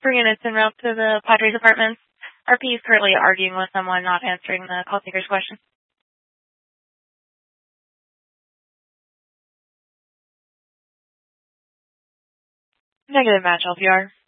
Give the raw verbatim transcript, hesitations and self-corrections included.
bring an instant route to the Padres apartments. R P is currently arguing with someone, not answering the call taker's question. Negative match, L P R.